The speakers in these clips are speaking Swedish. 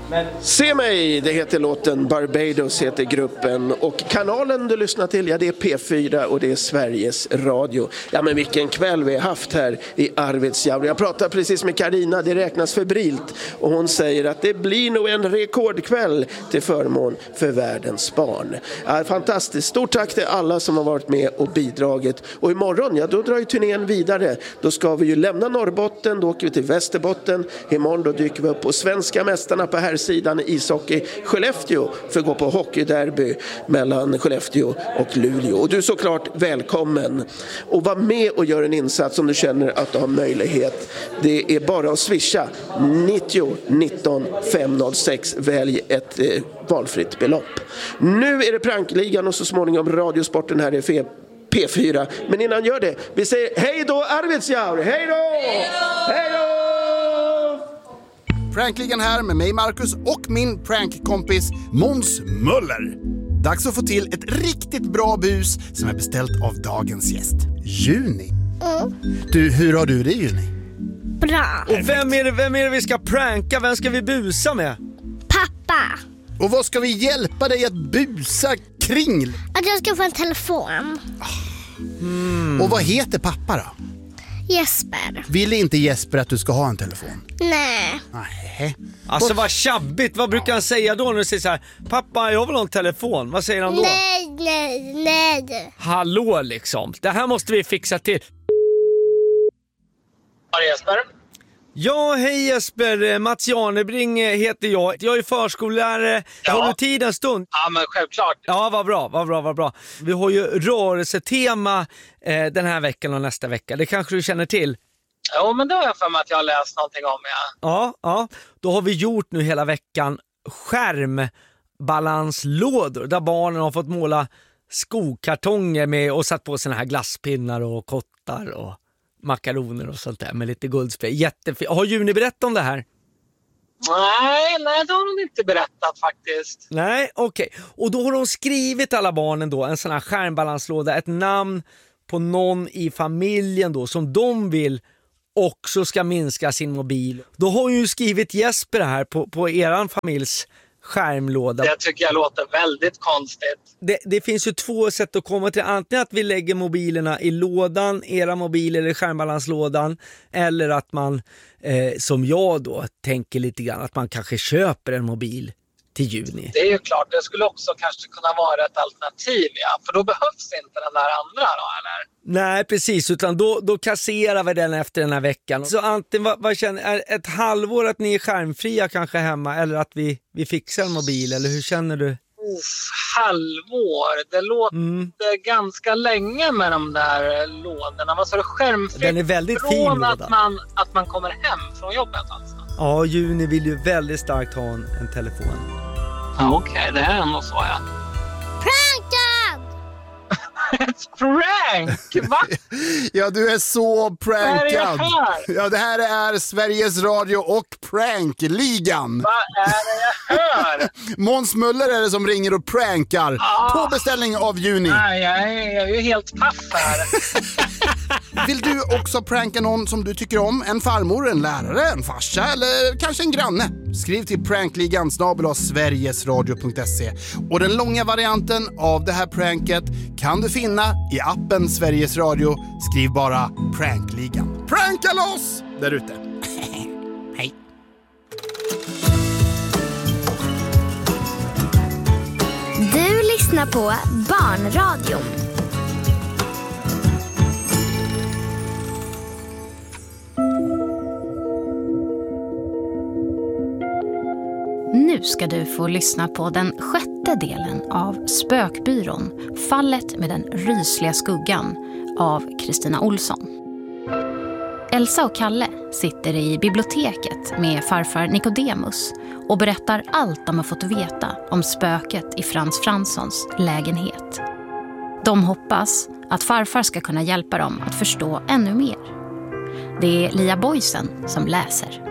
Se mig, det heter låten, Barbados heter gruppen och kanalen du lyssnar till, ja det är P4 och det är Sveriges Radio. Ja men vilken kväll vi har haft här i Arvidsjaur. Jag pratade precis med Carina, det räknas febrilt och hon säger att det blir nog en rekordkväll till förmån för världens barn. Ja, fantastiskt, stort tack till alla som har varit med och bidragit och imorgon, ja då drar ju turnén vidare. Då ska vi ju lämna Norrbotten, då åker vi till Västerbotten, imorgon då dyker vi upp på svenska mästarna på här sidan ishockey Skellefteå för att gå på hockeyderby mellan Skellefteå och Luleå. Och du är såklart välkommen och var med och gör en insats om du känner att du har möjlighet. Det är bara att swisha 90 19 506. Välj ett valfritt belopp. Nu är det Prankligan och så småningom Radiosporten här i P4. Men innan gör det, vi säger hej då Arvidsjaur! Hej då! Hej då! Prankligan här med mig Marcus och min prankkompis Måns Möller. Dags att få till ett riktigt bra bus som är beställt av dagens gäst, Juni. Du, hur har du det Juni? Bra. Och vem är det vi ska pranka? Vem ska vi busa med? Pappa. Och vad ska vi hjälpa dig att busa kring? Att jag ska få en telefon. Och vad heter pappa då? Jesper. Vill inte Jesper att du ska ha en telefon? Nej. Nej. Alltså vad tjabbigt, vad brukar han säga då när du säger så här: pappa, jag vill ha en telefon. Vad säger han då? Nej. Hallå liksom, det här måste vi fixa till. Jesper? Ja, hej Jesper, Mats Janebring heter jag. Jag är förskollärare. Ja. Har du tid en stund? Ja, men självklart. Ja, vad bra. Vi har ju rörelsetema den här veckan och nästa vecka. Det kanske du känner till? Jo, men det har jag för mig att jag har läst någonting om, ja. Ja. Då har vi gjort nu hela veckan skärmbalanslådor där barnen har fått måla skokartonger med och satt på såna här glasspinnar och kottar och makaroner och sånt där med lite guldspray. Jättefint. Har Juni berättat om det här? Nej, det har hon inte berättat faktiskt. Nej, okej. Och då har de skrivit alla barnen då en sån här skärmbalanslåda, ett namn på någon i familjen då som de vill också ska minska sin mobil. Då har hon ju skrivit Jesper här på eran familjs skärmlåda. Det tycker jag låter väldigt konstigt. Det finns ju två sätt att komma till. Antingen att vi lägger mobilerna i lådan, era mobiler i skärmbalanslådan, eller att man, som jag då, tänker lite grann att man kanske köper en mobil till Juni. Det är ju klart, det skulle också kanske kunna vara ett alternativ, ja. För då behövs inte den där andra då, eller? Nej, precis. Utan då kasserar vi den efter den här veckan. Så antingen, vad känner, är ett halvår att ni är skärmfria kanske hemma, eller att vi fixar en mobil, eller hur känner du? Halvår. Det låter ganska länge med de där lådorna. Vad sa du, skärmfritt? Den är väldigt fin från låda. att man kommer hem från jobbet alltså? Ja, Juni vill ju väldigt starkt ha en telefon. Ja, okej, det är ändå så, ja. Prankad! Ett prank, va? Ja, du är så prankad. Vad är det här? Ja, det här är Sveriges Radio och Prankligan. Vad är det jag hör? Måns Möller är det som ringer och prankar på beställning av Juni. Nej, jag är ju helt paff här. Vill du också pranka någon som du tycker om? En farmor, en lärare, en farsa eller kanske en granne? Skriv till prankligan@sverigesradio.se. Och den långa varianten av det här pranket kan du finna i appen Sveriges Radio. Skriv bara Prankligan. Pranka loss där ute. Hej. Du lyssnar på Barnradion. Nu ska du få lyssna på den 6:e delen av Spökbyrån, Fallet med den rysliga skuggan av Kristina Olsson. Elsa och Kalle sitter i biblioteket med farfar Nikodemus och berättar allt de har fått veta om spöket i Frans Franssons lägenhet. De hoppas att farfar ska kunna hjälpa dem att förstå ännu mer. Det är Lia Boysen som läser.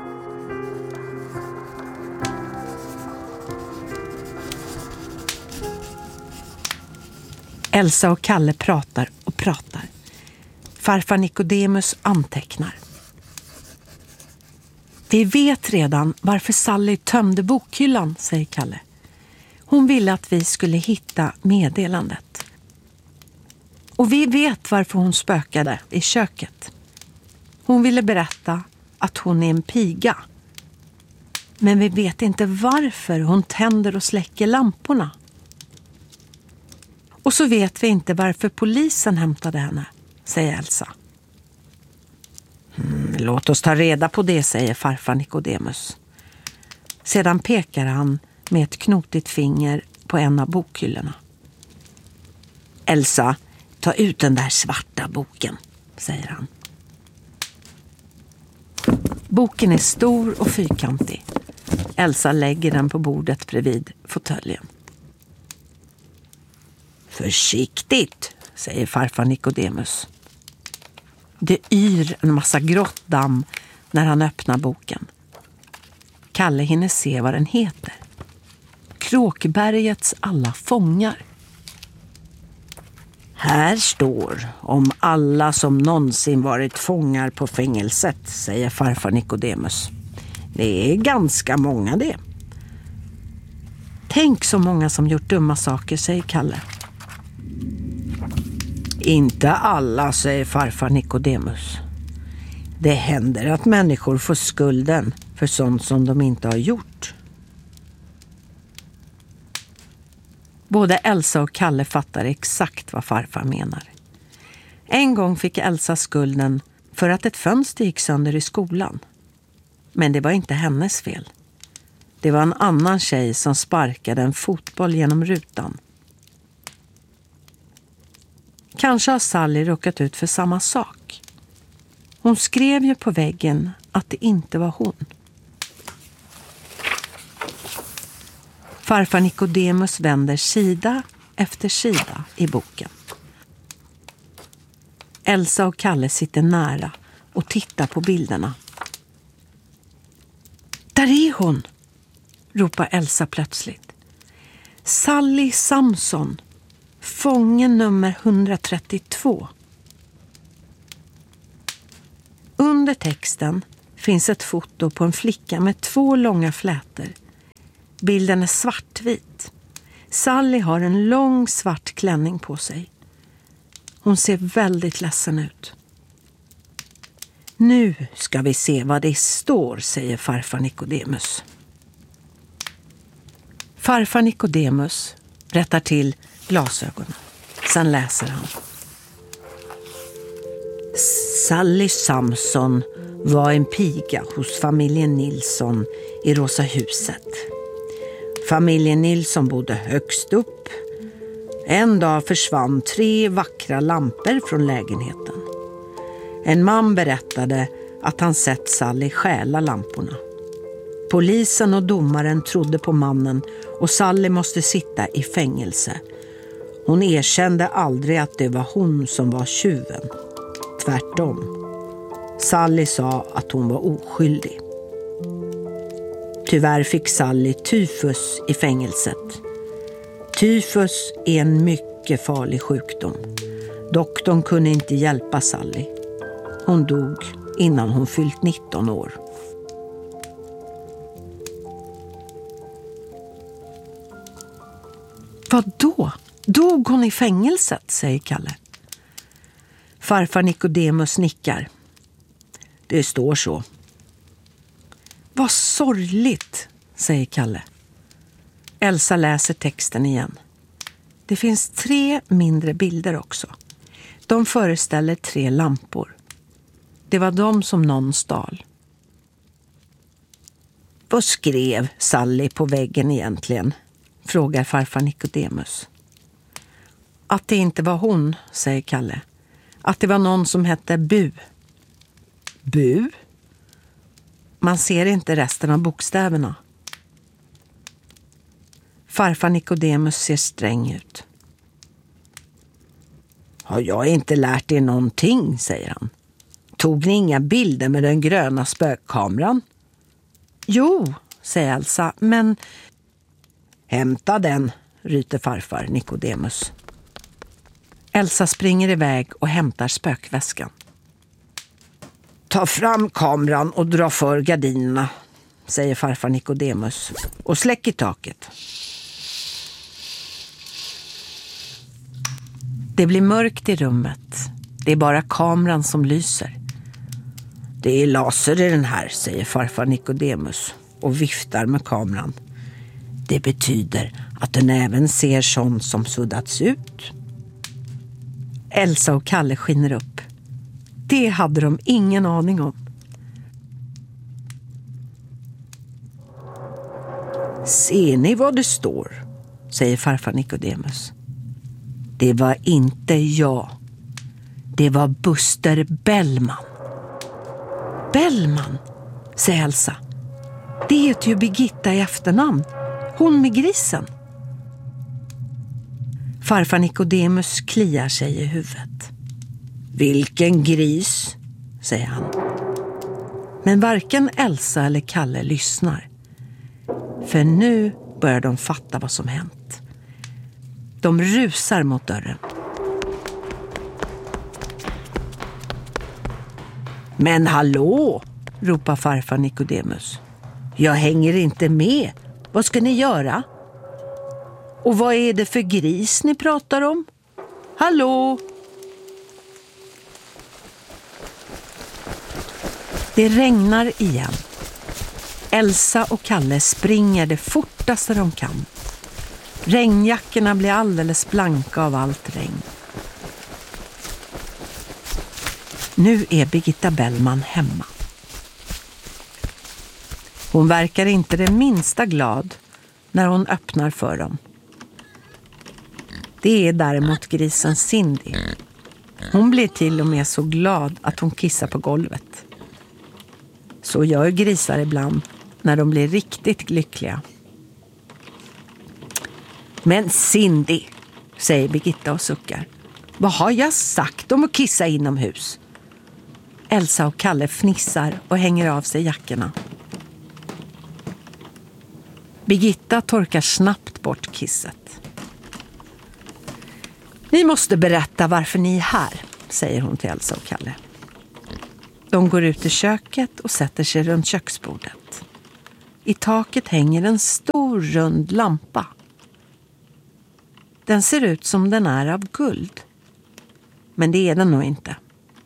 Elsa och Kalle pratar och pratar. Farfar Nikodemus antecknar. Vi vet redan varför Sally tömde bokhyllan, säger Kalle. Hon ville att vi skulle hitta meddelandet. Och vi vet varför hon spökade i köket. Hon ville berätta att hon är en piga. Men vi vet inte varför hon tänder och släcker lamporna. Och så vet vi inte varför polisen hämtade henne, säger Elsa. Låt oss ta reda på det, säger farfar Nikodemus. Sedan pekar han med ett knotigt finger på en av bokhyllorna. Elsa, ta ut den där svarta boken, säger han. Boken är stor och fyrkantig. Elsa lägger den på bordet bredvid fåtöljen. Försiktigt, säger farfar Nikodemus. Det yr en massa grått damm när han öppnar boken. Kalle hinner se vad den heter. Kråkbergets alla fångar. Här står om alla som någonsin varit fångar på fängelset, säger farfar Nikodemus. Det är ganska många det. Tänk så många som gjort dumma saker, säger Kalle. Inte alla, säger farfar Nikodemus. Det händer att människor får skulden för sånt som de inte har gjort. Både Elsa och Kalle fattar exakt vad farfar menar. En gång fick Elsa skulden för att ett fönster gick sönder i skolan. Men det var inte hennes fel. Det var en annan tjej som sparkade en fotboll genom rutan. Kanske har Sally råkat ut för samma sak. Hon skrev ju på väggen att det inte var hon. Farfar Nikodemus vänder sida efter sida i boken. Elsa och Kalle sitter nära och tittar på bilderna. Där är hon, ropar Elsa plötsligt. Sally Samson, fången nummer 132. Under texten finns ett foto på en flicka med 2 långa flätor. Bilden är svartvit. Sally har en lång svart klänning på sig. Hon ser väldigt ledsen ut. Nu ska vi se vad det står, säger farfar Nikodemus. Farfar Nikodemus rättar till glasögonen. Sen läser han. Sally Samson var en piga hos familjen Nilsson i Rosa huset. Familjen Nilsson bodde högst upp. En dag försvann 3 vackra lampor från lägenheten. En man berättade att han sett Sally stjäla lamporna. Polisen och domaren trodde på mannen och Sally måste sitta i fängelse. Hon erkände aldrig att det var hon som var tjuven. Tvärtom. Sally sa att hon var oskyldig. Tyvärr fick Sally tyfus i fängelset. Tyfus är en mycket farlig sjukdom. Doktorn kunde inte hjälpa Sally. Hon dog innan hon fyllt 19 år. Vad då? Dog hon i fängelset, säger Kalle. Farfar Nikodemus nickar. Det står så. Vad sorgligt, säger Kalle. Elsa läser texten igen. Det finns 3 mindre bilder också. De föreställer 3 lampor. Det var de som någon stal. Vad skrev Sally på väggen egentligen? Frågar farfar Nikodemus. Att det inte var hon, säger Kalle. Att det var någon som hette Bu. Bu? Man ser inte resten av bokstäverna. Farfar Nikodemus ser sträng ut. Har jag inte lärt er någonting, säger han. Tog ni inga bilder med den gröna spökkameran? Jo, säger Elsa, men... Hämta den, ryter farfar Nikodemus. Elsa springer iväg och hämtar spökväskan. Ta fram kameran och dra för gardinerna, säger farfar Nikodemus, och släck i taket. Det blir mörkt i rummet. Det är bara kameran som lyser. Det är laser i den här, säger farfar Nikodemus och viftar med kameran. Det betyder att den även ser sånt som suddats ut. Elsa och Kalle skiner upp. Det hade de ingen aning om. Ser ni vad det står? Säger farfar Nikodemus. Det var inte jag. Det var Buster Bellman. Bellman, säger Elsa. Det heter ju Birgitta i efternamn. Hon med grisen. Farfar Nikodemus kliar sig i huvudet. Vilken gris, säger han. Men varken Elsa eller Kalle lyssnar. För nu börjar de fatta vad som hänt. De rusar mot dörren. Men hallå, ropar farfar Nikodemus. Jag hänger inte med. Vad ska ni göra? Och vad är det för gris ni pratar om? Hallå? Det regnar igen. Elsa och Kalle springer det fortaste de kan. Regnjackorna blir alldeles blanka av allt regn. Nu är Birgitta Bellman hemma. Hon verkar inte det minsta glad när hon öppnar för dem. Det är däremot grisen Cindy. Hon blir till och med så glad att hon kissar på golvet. Så gör grisar ibland när de blir riktigt lyckliga. Men Cindy, säger Birgitta och suckar. Vad har jag sagt om att kissa inomhus? Elsa och Kalle fnissar och hänger av sig jackorna. Birgitta torkar snabbt bort kisset. Ni måste berätta varför ni är här, säger hon till Elsa och Kalle. De går ut i köket och sätter sig runt köksbordet. I taket hänger en stor rund lampa. Den ser ut som den är av guld. Men det är den nog inte.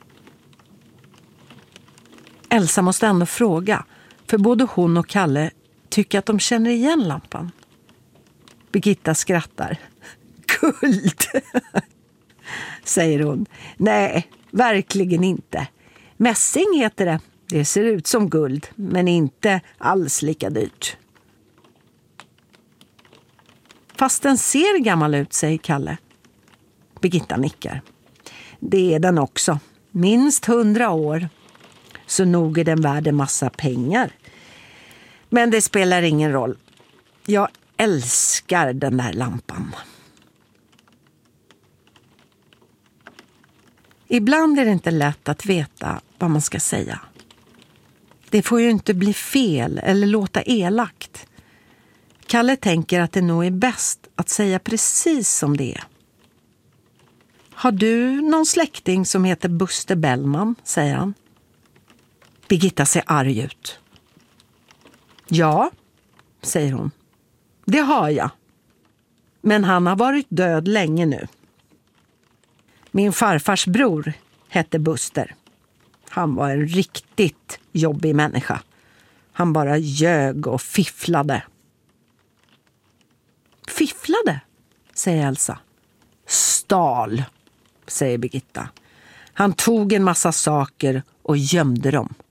Elsa måste ändå fråga, för både hon och Kalle tycker att de känner igen lampan. Birgitta skrattar. Guld, säger hon. Nej, verkligen inte. Mässing heter det. Det ser ut som guld, men inte alls lika dyrt. Fast den ser gammal ut, säger Kalle. Birgitta nickar. Det är den också. Minst 100 år. Så nog är den värd en massa pengar. Men det spelar ingen roll. Jag älskar den där lampan. Ibland är det inte lätt att veta vad man ska säga. Det får ju inte bli fel eller låta elakt. Kalle tänker att det nog är bäst att säga precis som det är. Har du någon släkting som heter Buster Bellman, säger han. Birgitta ser arg ut. Ja, säger hon. Det har jag. Men han har varit död länge nu. Min farfars bror hette Buster. Han var en riktigt jobbig människa. Han bara ljög och fifflade. Fifflade, säger Elsa. Stal, säger Birgitta. Han tog en massa saker och gömde dem.